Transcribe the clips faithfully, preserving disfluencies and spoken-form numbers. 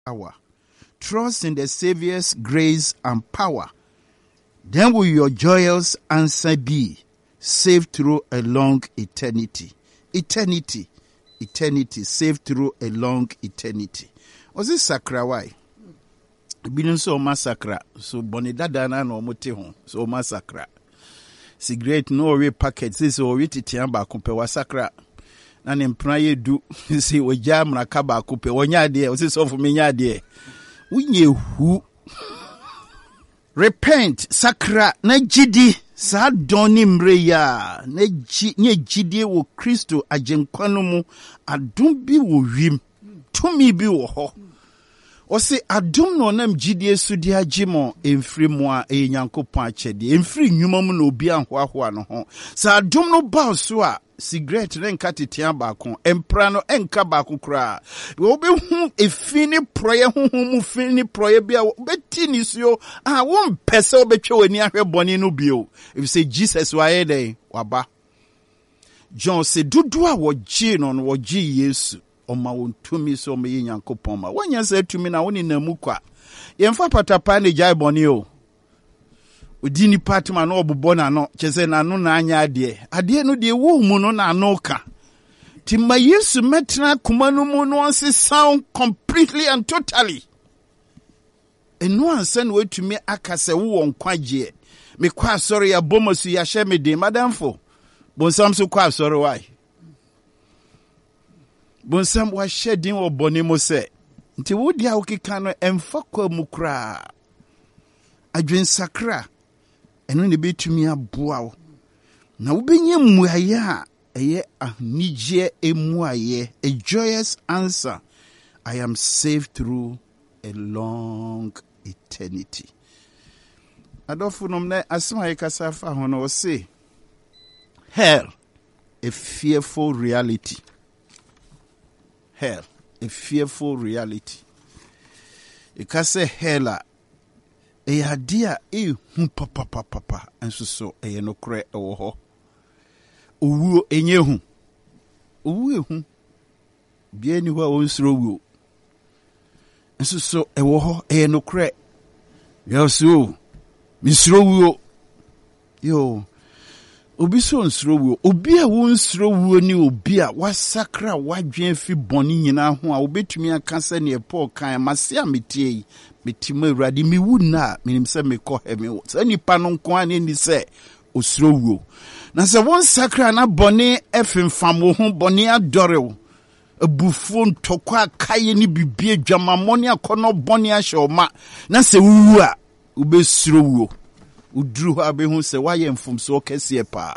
hour. Trust in the Savior's grace and power. Then will your joyous answer be, saved through a long eternity. Eternity. Eternity. Saved through a long eternity. Was it sakra why? Binu so massacre. So bonidadana no mote hon. So massacre. Cigarette no we packets. This is we titiamba kumpe wa sakra. Na nempraye du. Si wajam na kaba kumpe. Wanyade. Wasi sofu minyade. Unye hu. Repent. Sakra. Na jidi. Sa doni mreya. Ne jidi wo Kristo ajenkwano mu. Adumbi wo wim. Tumi bi wo ho. Ose adum no nam jidie sudi agimo emfiri mu a e Nyankopon achede emfiri nnwuma mu na obi anhoahoa no ho sa adum no ba so a cigarette ne nka tetea baako empra no enka baako kra wo be hu efini proye honhom mu fini proye bia beti ni so a won pese obetwe wani ahwe bone no bio if say Jesus wa ye dey waba John say dudu a wo gi no no wo gi Yesu Oma wontumi so me Nyankopon ma wanya se tumi na woni namu kwa yemfa patapa ne jai boni o odini patma no obobo na no chese na no na anya ade ade no de wo mu no na no ka timma Yesu metra kuma no mu no onse sound completely and totally enu ansa no wetumi akase wo nkwaje me kwa sorry ya bomosu ya hye me de madamfo bonsam so kwa sorry why Bonsam wa shedding wo boni mo se nti wo dia wo keka no emfa kwa mu kra adwen sakra eno ne betumi aboa wo na wo benye muaye a eye ahnije emuaye a joyous answer I am saved through a long eternity adofo nom na asema ye kasa fa ho no say hell a fearful reality. Hell, a fearful reality. You can say hell, a idea, a hum papa papa, and so so a no cray or ho. Uwu enyehu. Uwu hum. Be anywhere else through. And so so a woho a no cray. Yes, you, Miss Row. Yo. Obi so nsro wo obi a wo nsro wo ni obi a wasakra wadwen fi boni nyina ho a obetumi aka se ne Paul kan mase a metie metima awurade mi wu na menim se me kɔ he me wo sa nipa no nko an ni se osro wo na se won sakra na boni efemfam wo ho boni adore wo abufuo ntokwa akaye ni bibie dwamamoni akono boni ahyoma na se wu a obesro wo Udru abehu se waye mfumso kese pa.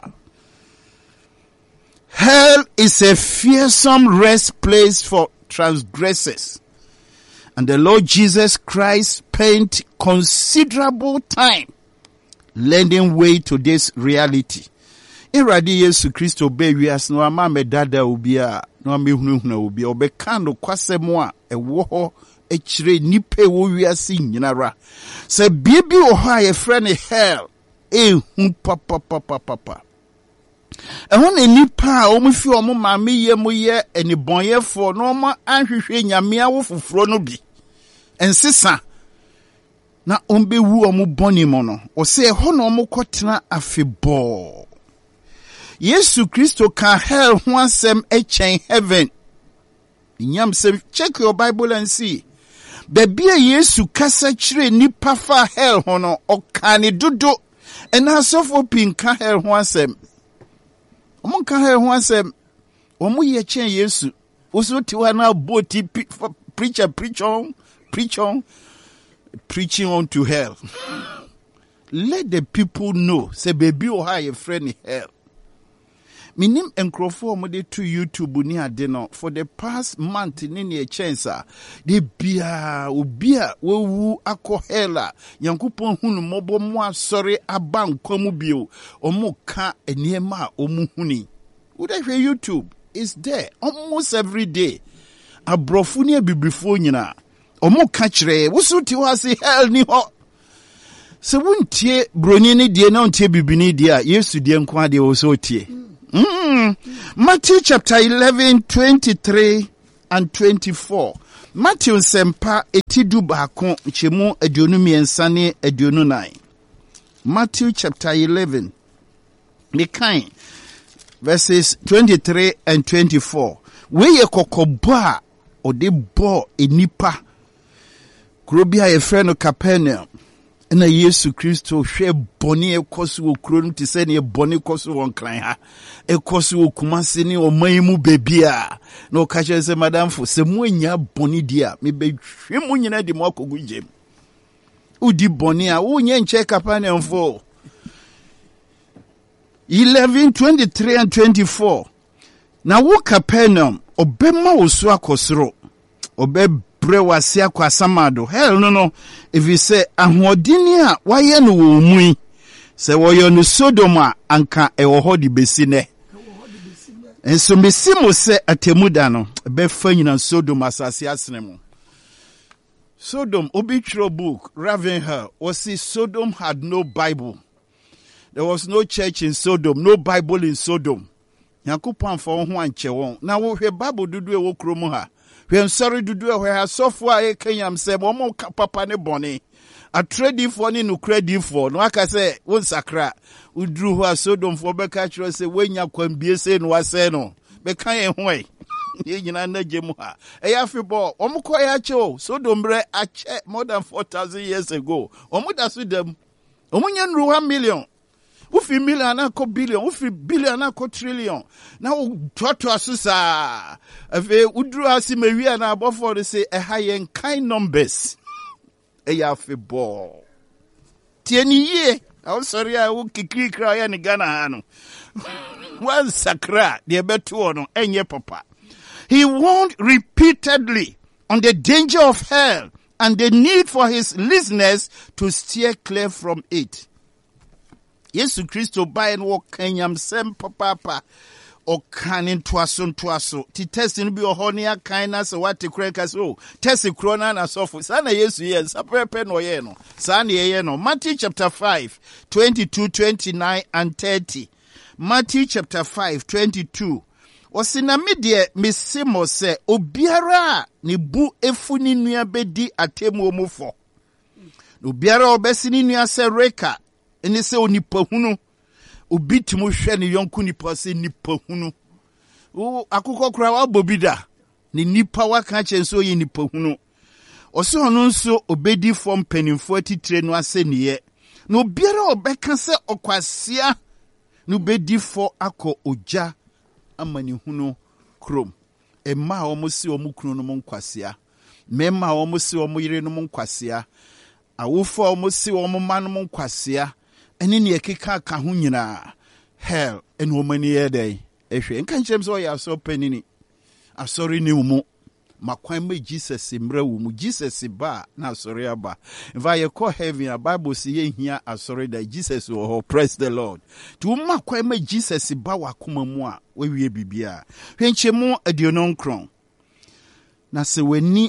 Hell is a fearsome rest place for transgressors. And the Lord Jesus Christ spent considerable time lending way to this reality. Iradi Yesu Kristo be wias no ama medada obi a no amehunahuna obi obeka no kwasemo a ewo ho echire nipe wo wiase nyinara se bibi o ha ye friend hell e hu papa papa papa e ho ne nipa o mu fi o mu ma me ye mu ye enibonyefo no ma anhwehwe nyame awo foforo no bi ensesa na ombe wu o mu boni mo no o se ho no mu kotena afebo Yesu Kristo ka hell ho asem echen heaven Inyam say check your Bible and see. Baby Yesu kasa chire nipa fa hell hono okane dodo ena sofo pinka hell ho asem. Omo ka hell ho asem. Omo ye chen Yesu. Oso tiwa na boti preacher preach on preach on preaching on to hell. Let the people know say baby o ha your friend hell. Minim enkrofo mo de to YouTube ni ade no for the past month ni ne chance de bia obia wewu akohela Nyankopon hunu mobo mo asore aba nkwamu bio omo ka eniema omu huni wo de hwe YouTube is there almost every day abrofu ni abibrifo nyina omo ka kire wo so ti ho se hell ni ho se wuntie broni ni die na untie bibini die a Yesu die nkwa de wo so tie. Mm. Matthew chapter eleven, twenty-three and twenty-four. Matthew Sempa etidu baako chemu aduonu miensa ne aduonu nine. Matthew chapter eleven. Mekan verses twenty-three and twenty-four. We ye kokoba o de bo enipa. Krobia ye frɛ no Capernaum. Na Yesu Kristo hwɛ bɔne ekoso wɔ kuro no te sɛ ne bɔne ekoso wɔ nkran ha. Ekoso wɔ Kumase ne ɔman mu bebia. Na o ka kyerɛ sɛ madam fo sɛ mo anya bɔne dia me be hwɛ mo nyina de mo akogu gem. Udi bɔne a wo nya nkyɛ Capernaum fo. eleven twenty-three and twenty-four. Na wo Capernaum obema wo so akosoro. Obe brewasi akwa samado. Hell no no. If you say ahoɔdini a waye no wo mu se woyo no Sodom a anka ewo hɔ di besine. Enso mesi mo se atemuda no be fa nyina Sodom asase asene mo. Sodom obitro book Ravenhill was see Sodom had no Bible. There was no church in Sodom, no Bible in Sodom. Yakupon for ho anche won. Na wo hwe Bible dudu e wo kromo ha. Hwe sorry dudu e hwe ha sofo a ekanyam se mo mo papa ne bone. A trade for ni no credit for. No aka say won sakra. Udru ho a Sodom for be ka kire say wenya kwambie se no wase no. Be kan e ho e. Ye nyina na gemu ha. E ya febo omo koy ache o. Sodom bre ache more than four thousand years ago. Omo da so dem. Omo nya nru one million. Ufi million ako billion, ufi billion ako trillion. Na u toto asusa. Efe udru asi mewi na abofo de say e high kind numbers. E ya fe bo. Tieni ye. I'm sorry I will kikri kra ya ni Ghana hano. One sakra de betu ono enye papa. He warned repeatedly on the danger of hell and the need for his listeners to steer clear from it. Yesu Kristo by and walk kenyam sem papa o kanin twaso twaso ti test no bi o honia kindness what te krenka so test krona na sofo sana Yesu ye sapepe no ye no sana ye no. Matthew chapter five twenty-two twenty-nine and thirty. Matthew chapter five twenty-two. Osina medie mesimo se obiara ni bu efu ni nua bedi atemu omufo. Obiara obesi ni nua se reka ene se onipa hunu obitimu hwe ne yonku nipa se nipa hunu o akukọ kura wa bobida ne nipa waka chenso yi nipa hunu ose ono nso obedi fom penimfo atitire no ase niye na obiara obeka se okwasia no bedi fo akọ oja amani hunu krom emma omo si omo kunu no nkwasia memma omo si omo yire no nkwasia awofo omo si omo man no nkwasia eni ne ekeka ka ho nyina hell eni omani ye dey ehwe nka nkyem so ya so panini asori ni umu makwan me Jesus mra wo mu Jesus ba na asori aba if I call heaven a Bible say ye hia asori da Jesus wo ho praise the Lord to makwan me Jesus ba wakoma mu a we wie bibia hwenkyemu aduonon kron na se wani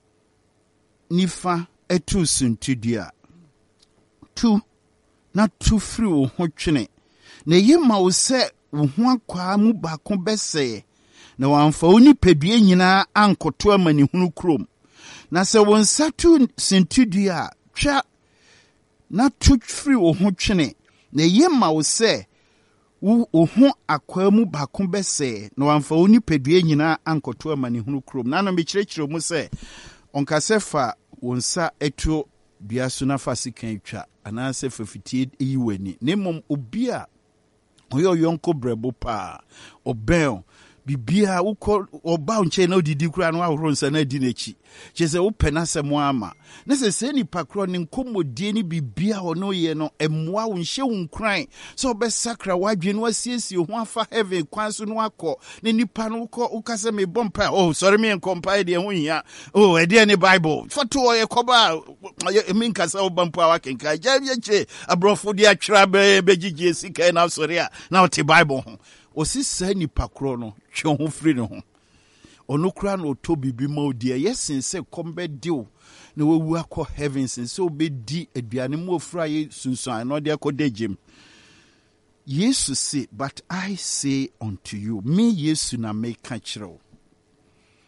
nifa etu suntudia tu na tu free wo ho twene na yema wo se wo ho akwa mu ba ko bese na wamfa oni pedue nyina ankoto amani hunu krom na se wo nsatu sintudua twa na tu free wo ho twene na yema wo se wo ho akwa mu ba ko bese na wamfa oni pedue nyina ankoto amani hunu krom na no me kirekire mu se onkasefa wo nsa etu biaso na fasikan twa anase fafitie eyiwani nemom obi a oyo yonko brebo pa obel bibia ukọ oba nche na odidi kura no ahoro nsa na di nechi chese wo pena semo ama na se se ni pakro ni nkomodie ni bibia ono ye no emwa wo nhye wo nkran so be sakra wadwe no asiesie ho afa heaven kwan so no akọ ne nipa no ukọ ukase me bompa oh sorry me nkompa de ho hia oh e de ni Bible foto ye koba me nkasa wo bompa wa kenka ja che abrofo de atwra be begigye sika na sorry a na o te Bible ho osisa ni pakro no twe ho free no ho ono kura no to bibi ma odi yesin se kombe dio na wewu akọ heavens se obedi aduane mu ofura ye sunsun no de akodegem Jesus say but I say unto you me Yesu na me ka kire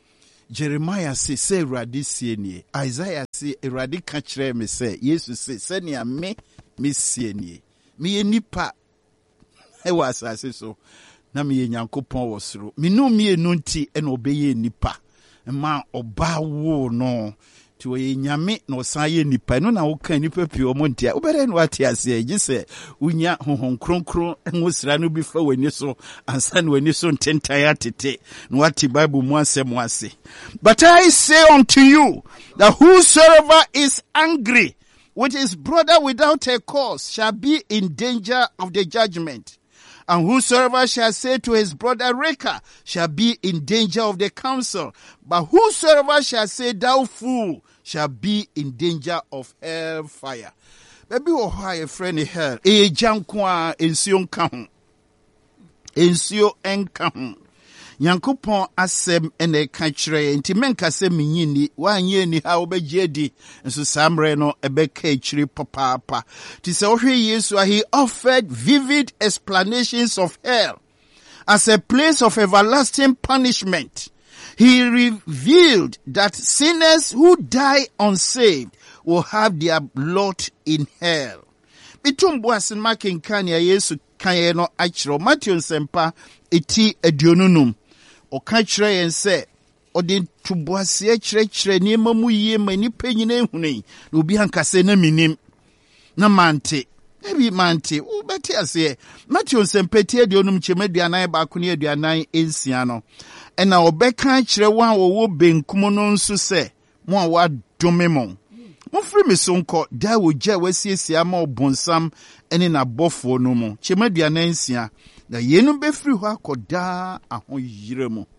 Jeremiah say say Awurade sie nie. Isaiah say Awurade ka kyerɛ me say Jesus say sɛnea me me sie nie. Me nipa ɛwɔ asase so na me Nyankopɔn wɔ soro. Me no me enu nti ɛna ɔbɛyɛ nipa. Ma ɔba wo no to ye nyame na ɔsan yɛ nipa no na woka nipa pii ɔmo ntia wobɛrɛ no ate ase gye sɛ wonya honhom kronkron ngosra no bi fa wani so ansa na wani so ntentan atete na wate Bible mu asɛm ase. But I say unto you that whosoever is angry with his brother without a cause shall be in danger of the judgment. And whosoever shall say to his brother Reka shall be in danger of the council. But whosoever shall say thou fool shall be in danger of hell fire. Baby oh a friend hell. E jankwa ensio nka ho. Ensio enka ho. Nyankopɔn asɛm ene ka kyerɛ nti menka sɛ menyini wanye ni ha obegye di nso samre no ebeka kyiri papaapa ti sɛ ohwe Yesu he offered vivid explanations of hell as a place of everlasting punishment. He revealed that sinners who die unsaved will have their lot in hell. Bitumbu asen makenkan ya Yesu kan no akyerɛ Matthew nsempa eti aduonunum Oka kyerɛ yɛn sɛ ɔde tubuase kyerɛkyerɛ nneɛma mu yie ma nipa nyina ehunu na obi ankasa na minim na mante ebi mante wobɛte ase Matthew nsɛmpɛti aduonum kyɛm aduanan baako ne aduanan ensia no ɛna ɔbɛka kyerɛ wɔn a wɔwɔ benkum no nso sɛ mo a wadome mo mofiri me so nkɔ da wogya wasiesie ama ɔbonsam ɛne n'abɔfoɔ no mu kyɛm aduanan nsia na yenu befiri hɔ akɔda ahoyire mu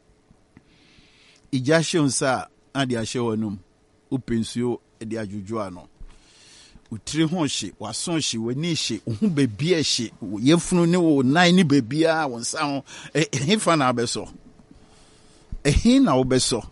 ija hyonsa ade ahye wonum upensuo ede adwodwo ano utire ho hye wason hye wani hye ohu bebia hye yefunu ne wo nan ne bebia wonsa ho ehefa na abeso ehin na obeso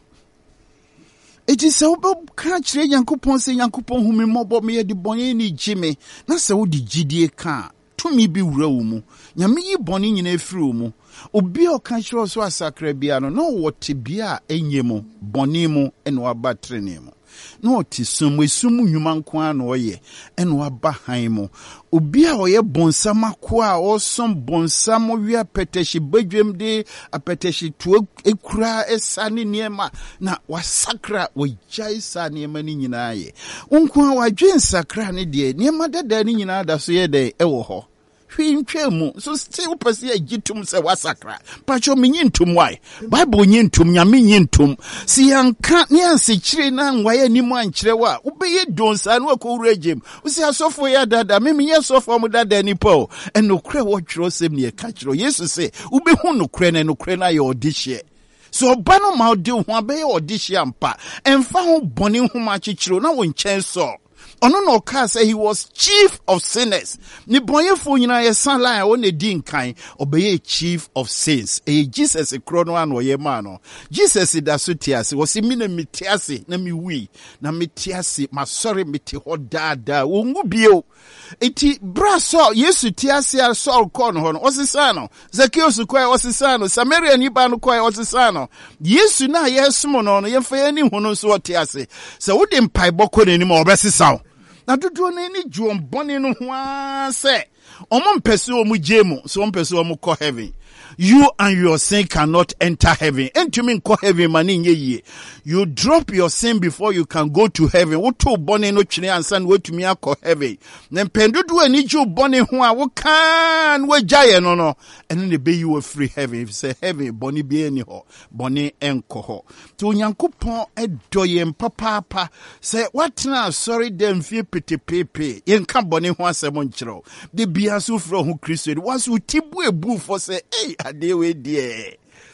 eti se obka kire Nyankopɔn se Nyankopɔn hu me mɔbɔ me yede bɔne ni gime na se wo di gidie ka tumi bi wura wo mu nyame yi bɔne nyina efiri wo mu obi a ɔka kyerɛ so asakra bia no na wɔte bia enye mu bɔne mu ene waba trene mu na ɔte som esum nnwuma nko a na ɔyɛ ene waba han mu obi a ɔyɛ bonsam ako a ɔsom bonsam wi apɛtɛhye badwam de apɛtɛhye to ekura esane niema na wasakra wagyae sa niema ni nyinaa yɛ nko a wadwen sakra ne de niema dada ni nyinaa da so yɛ de ɛwɔ hɔ hwintwemu so still pese agitum se wasakra pacho menyintum why Bible nyintum nyame nyintum si yanka ne ansekyire na nwaye nimu ankyere wa ubeye donsa no akowura gem usi asofo ya dada me menye sofo mu dada ni po enokre wo twero sem ne ka kyero Yesu se ubehu nokre na nokre na ye odihye so oba no ma odi ho abeye odihye ampa emfa ho bone ho ma kyekyero na wo nkyɛn so Ono no ka say he was chief of sinners. Ni bonyefo nyina ye san line o ne di nkan obeye chief of sins. E Jesus e kro no an wo ye ma no. Jesus da so tiase wo se mi na mitiase na mi wi na mitiase ma sorry miti ho dada wo ngu bio. Eti bra so Yesu tiase a so ko no ho no osisa no. Zacchaeus ko e osisa no. Samaria ni ba no ko e osisa no. Yesu na ye sumo no no ye fa ye ni hu no so tiase. Se wo de mpai boko ne ni ma obesisa na dodo na ni juom bone no ho ase omo mpese omo jemu so mpese omo ko heaven you and your sin cannot enter heaven entumi nko heaven mani nye yie you drop your sin before you can go to heaven wo to bone no twene ansa na wetumi akọ heaven na mpendodo ani ju bone ho a wo kan wo gyaye no no ene ne be you free heaven if say heaven bone bi ani ho bone enko ho to Nyankopɔn edoyem papa say watna sorry dem fie petepepe yenka bone ho asem nkyerɛw de bia so fro ho Kristo was utibu ebu for say hey ade we die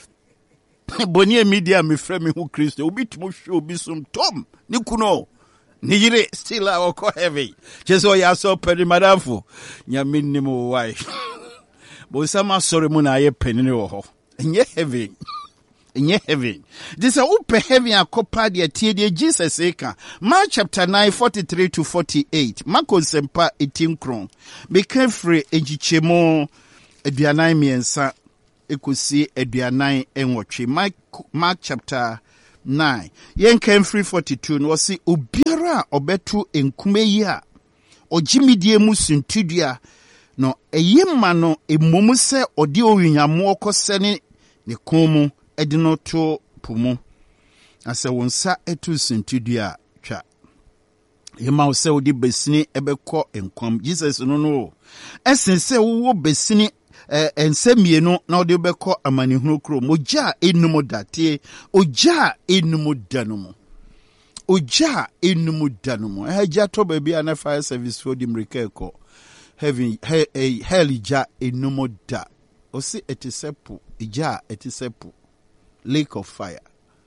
boni media me frɛ me ho Kristo obi tumo hwe obi som tom ni kuno ni yire still a ko heavy just o ya so pedi madamfo nyame nim why bo sama sorry mu na ye penini wo ho enye heavy enye heavy this a upe heavy akopa de tie de Jesus eka Mark chapter nine forty-three to forty-eight Marcos sempa eighteen kron be carefree ejichemo aduanan miensa ekosi aduanan enwotwe Mark, Mark chapter nine. Yen came free forty-two. No si obiara obetu enkume yi a ojimidie mu suntudia no eyema no emomu se odi owinyamo kosene ne komu edino to pumu ase wonsa etu suntudia twa yema se odi besini ebekọ enkwam Jesus no no esense wo besini eh, ensemienu na odi bekọ amanihunu kro moja enumu date oja enumu danumu oja enumu danumu eja to baby ana fire service for di mrekeko heaven he, he, hell ja enumu da osi etisepu ija etisepu lake of fire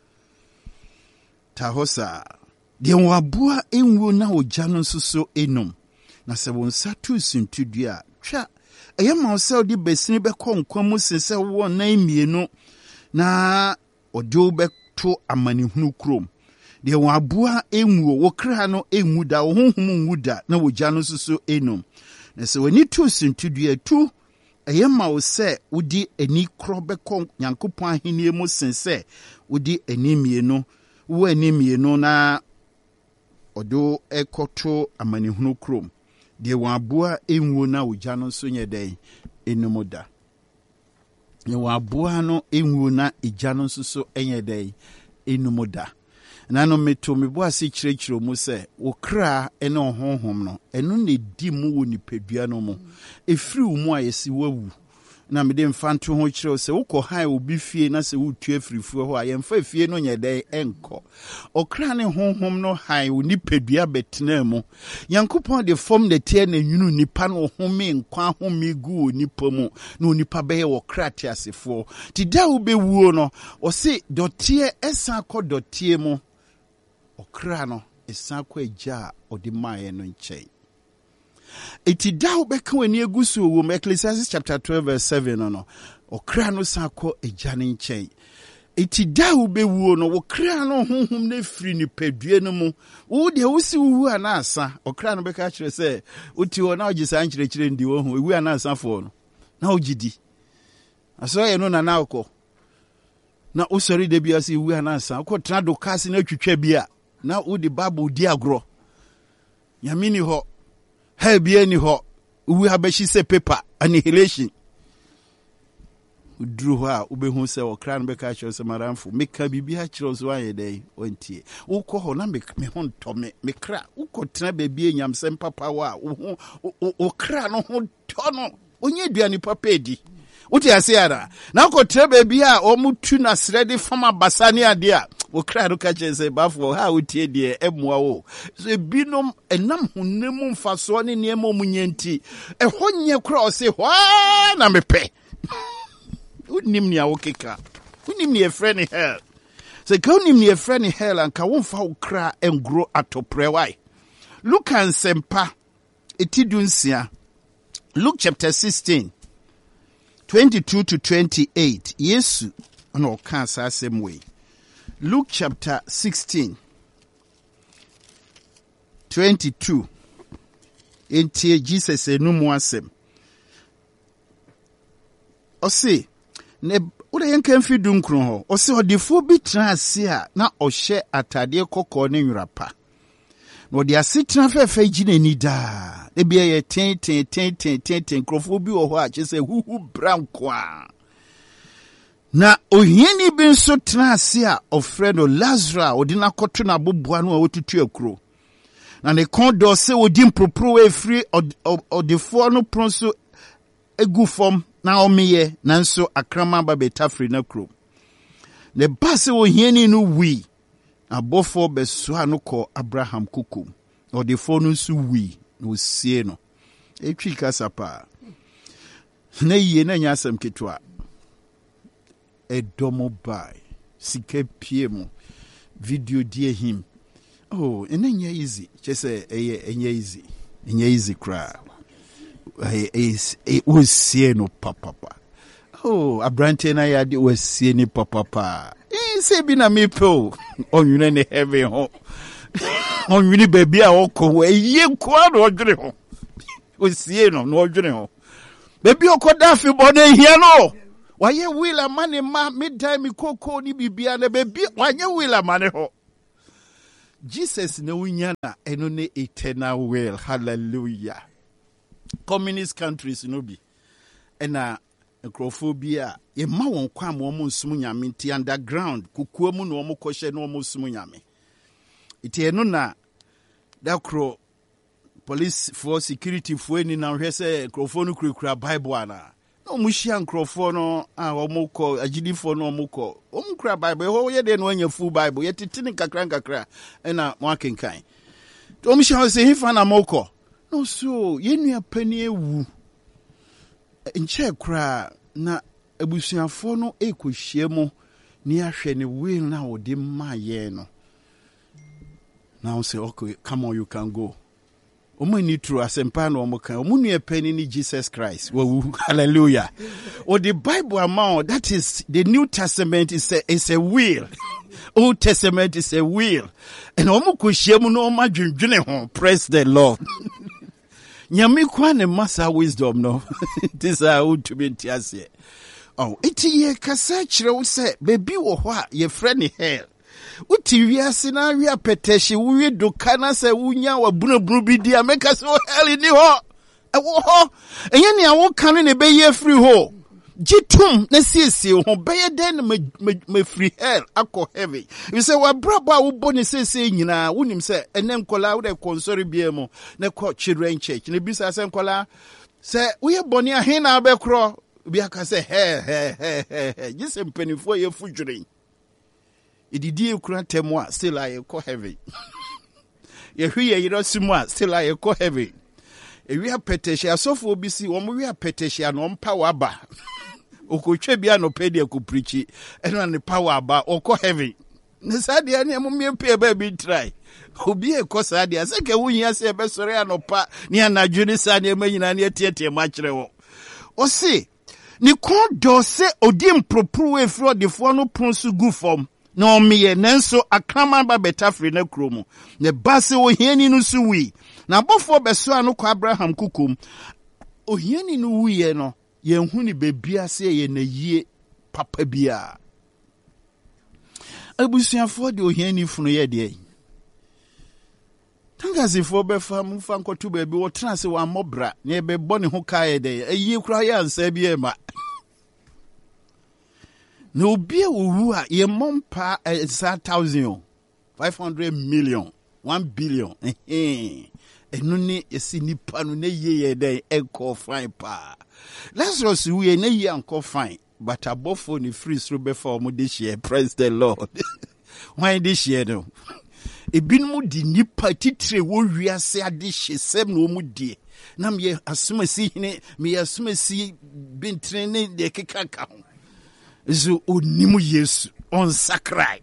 tahosa de wabua enwo na oja no nsoso enum na se wonsa tu suntudua twa eyema o se odi besini bekọ nkwamu sese wo na imienu na odi obeto amanihunu krom de wabua enwo wo kra no enwu da wo honhom nwu da na oja no nsoso enum na se woni tu suntudua tu eyema o se odi eni kro bekọ Nyankopon ahenie mu sense odi eni mienu wo eni mienu na odo ekoto amanihunu krom de wabua enwo na oja no so nyedai enumoda de wabua no enwo na eja no so enyedai enumoda na no meto mebo ase kirekiro mu se wo kra ene ohonhom no eno ne di mu wo nipadua no mu efiri wo mu ayesi wawu na mede mfanto ho kire se wokọ han obi fie na se wotu afirifuo ho ayemfa fie no nyedai enko okra ne honhom no han wo nipadua betena mu Yankopon de form de tie na nwunu nipa no home nkwa home gu nipa mu na nipa beye wo kra te asefo ti da wo bewuo no o se dotie esa kọ dotie mu okra no esa kọ eja odi maye no nchei iti da ubeka weni egusu wo Ecclesiastes chapter twelve verse seven no no okra no sako ejane nchen iti da ubewu no wo kra no honhom na firi ni padue no mu wo de wo si wu anasa okra no beka kire se uti wo na ogisa nkire kire ndi wo hu ewu anasa fo no na ogidi aso ye no na na okọ na usori de bia si ewu anasa okọ tena do kasi na twetwa bia na wo de bible di agro yamini ho Hey, be any ho, we have a she say paper, annihilation. Drew her, Ube who say, or crown becatch or some aramful, make her be beachros one a day, won't ye? O call her, make me hon Tommy, me crack, who could try baby and yam sem papa, o crown on tono, when you do any papedi. What you say, now could tell baby or mutunas ready from a basania dear. O cry to catch and say, Buffalo, how would ye dear Emwao? The binum and num who nemum fasoni near Momunienti. A honey cross, say, why, na me pay. Wouldn't him near Okeka. Wouldn't him near friendly hell. Say, go him near friendly hell and can foul cry and grow at to pray. Why? Look and sempa etidunsia. Luke chapter sixteen, twenty-two to twenty-eight. Yesu, no, can't say same way. Luke chapter sixteen, twenty-two. Enti Jesus enumu asem. Ose, ne ure yenke mfi dunkron ho. Ose odifo bi transi a na ohye atade kokko ne nwrapa. No de asitran fefe gine ni da. E bia ye ten ten ten ten ten ten krofo bi wo ho a chese huhu branko a. Na ohieni bi nso transi a ofredo Lazarus odina koto na bobua no a wotutu akuro. Na ne kondo se odi mpropro e free odefo no pronso egu fom na omeye na nso akrama ba betafri na kuro. Ne base ohieni no wi abofo beso anoko Abraham kukum. Odefo no nso wi no sie no. Etwi kasa pa. Na yie na nyasam ketwa. Edomo by sike piemo video dear him. Oh, and then ye easy. Just say eh enye easy. Enye easy cry. It was see no papa. Oh, abrante na ya di was see ni papa. Eh say bi na me po. On you na heaven ho. On you ni baby a oko we ye kwa no odwere ho. O see no no odwere ho. Baby okoda fi bode hia no. Why will a money ma midtime cocoa ni bibia na baby? Why you will a money ho? Jesus no winyana enone eternal will. Hallelujah. Communist countries no be. Ena necrophobia. Ye ma won kwa mo mo nsum nyame ti underground. Kukuo mu no mo kɔhye no mo nsum nyame. Iti eno na da kro police for security for ni na hwe se necrophone no kura Bible ana. No mushia necrophone no a omo kɔ agidi for no omo kɔ. Omo kura Bible ho ye de no anya full Bible. Ye titini kakra kakra ena mo akenkan. To omo shia se hifa na mo kɔ. No so ye nua pani ewu. Nche kura na ebusuafo no ekohie mo ni ahwe ne will na odi ma ye no. Now say okay, come on, you can go. Omo ni true asempa na omo kan. Omo nua pani ni Jesus Christ. Wow, hallelujah. Or the Bible amount, that is the New Testament is a is a will. Old Testament is a will. And omo kohie mo no omo adwendwene ho. Praise the Lord. Nyame kwa ne masa wisdom no. This are old to be tiase. Oh, iti ye kasa kire wo se baby wo ho a ye frɛ ne hell. Uti wiase na wi apeteshi wi doka na se wunya wa bunabunu bi dia meka se o hell ni ho. E wo ho. Enye ne awo kan ne be ye free ho. Jitum na siesie ho be ye den me me free hell akọ heaven. You say wa brabo a wo bo ne siesie nyina wonim se ene nkola wo de konsori bia mo na ko children church ne bisa se nkola se wo ye boni a he na abekro bi aka se he he he he jise mpanifo ye fudwuren. Ididi ekura temo a still I call heaven. Ye hwe ye yiro simu a still I call heaven. E wi apetehia asofo obi si wo mo wi apetehia no mpa waba. Okotwe bia no pedi akuprichi eno ne power aba okọ heaven. Ne sadia ne mo miempe ba bi try. Obi e ko sadia se ke wunya se be sore anopa ne anadwo ne sadia manyina ne tietie ma kire wo. O se ni kon do se odi mpropro e fro de fo no pronsu gu fom. No miye nenso akraman ba betafre na kromu ne base ohiani no suwi na bofo beso anu kwa Abraham kukum ohiani no wiye no ye hu ni bebia se ye na yie papa bia abusuafo de ohiani funu ye de tangazifo be fa mu fa nkotu ba bi wo tena se wa mobra ne be bone ho kae de ayi kura ya ansa bi e ma. No be a wua ye mompa a thousand five hundred million one billion eh enu ni esi nipa no na ye ye den enko fine pa Lazarus we na ye anko fine but abofo ni free through before mo this year. Praise the Lord. Why this year no ebinmu di nipa titre wo wiase ade hyesem no mu die na me asomasi hine me asomasi bintre ne de kekaka ho zo onimu Yesu on sakrai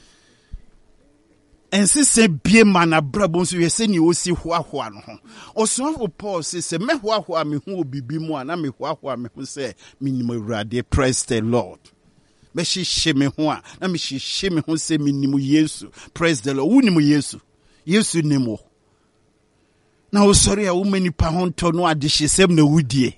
ense se bie mana brabo so yese ni osi hoahoa no ho osofo Paul se se me hoahoa me hu obibi mu ana me hoahoa me hu se minimo Awurade. Praise the Lord. Me hihye me ho a na me hihye me ho se minimo Yesu. Praise the Lord. Wunimu Yesu Yesu nimo na osori a wo manipa ho nto no adehyesem na wudie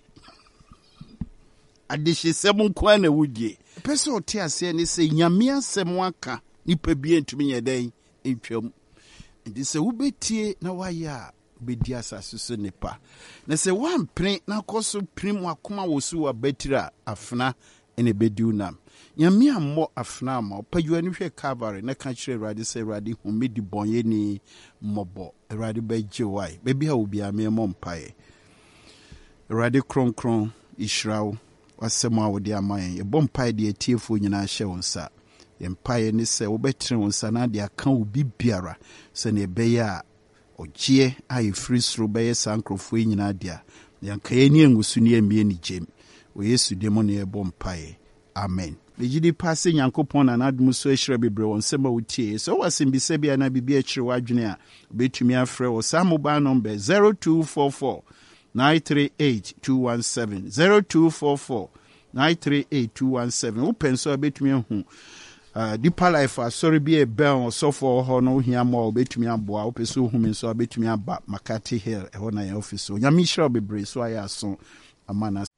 adehyesem nko na wudie peso te ase ne se nyame asem aka nipa bi entumi yeden entwam ndi se wubetie na waya obedi asase so nipa na se wampre na koso prim akoma wosu wa betira afna ene bediunam nyame ammo afna ma opagwa ni hwe Calvary na ka kire Awurade se Awurade humedi bonye ni mobo Awurade beje wai bebi ha obi amemo mpae Awurade kronkron Israel wasema wodi amayen e bompae de atiefo nyina hye wonsa empae ni se wobetre wonsa na de aka obi biara se ne beye a ogie ai free through beye sankrofo nyina dia yanka yeni engusu ni emie ni jem o Yesu demo ne e bompae. Amen. Legidi passe Yankopon na nadum so ehire bebre wonsema wotie so wasimbise bia na bibia ekire wadwene a betumi afre wo sa mobile number zero two four four nine three eight two one seven zero two four four nine three eight two one seven. Open so betumi hu uh Deeper Life sorry be a bell so for ho no hia mo betumi aboa opeso hu me so betumi aba Makati Hill e ho na office so nyame hira bebre so aya so amana